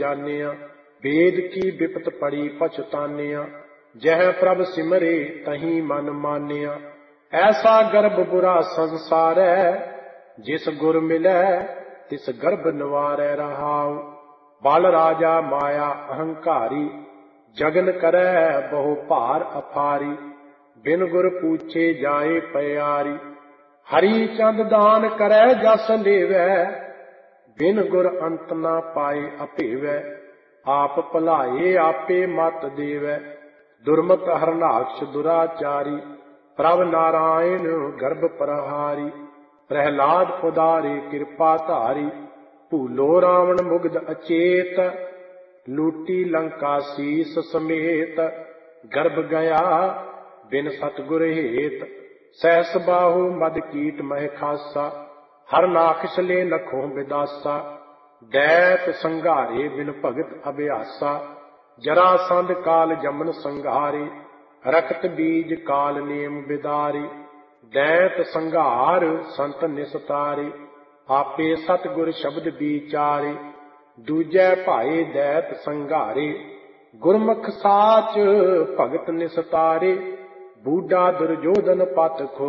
जानिया। वेद की विपत पड़ी पछतानिया, जह प्रभ सिमरे तहीं मन मानिया। ऐसा गर्भ बुरा संसार है, जिस गुर मिलै तिस गर्भ निवारै रहाउ। बल राजा माया अहंकारी, जगन करै बहु भार अफारी। बिन गुर पूछे जाए प्यारी, हरि चंद दान करै जस लेवै। बिन गुर अंत न पाए अपेवै, आप भलाए आपे मत देवै। दुर्मत हरनाक्ष दुराचारी, प्रभ नारायण गर्भ प्रहारी। प्रहलाद उदारे कृपा धारी, भूलो रावण मुग्ध अचेत। लूटी लंका शीस समेत, गर्भ गया बिन सतगुर हेत। सहस बाहु मद कीट मह खासा, हरनाक्ष ले लखों बिदासा। दैत संघारे बिन भगत अभ्यासा, जरासंध काल जमन संघारे। रखत बीज काल नेम बिदारे, दैत संघार संत निस्तारे। आपे सतगुर शब्द विचारे, दूजै भाए दैत संघारे। गुरमुख साच भगत निस्तारे, बूढ़ा दुर्योधन पत खो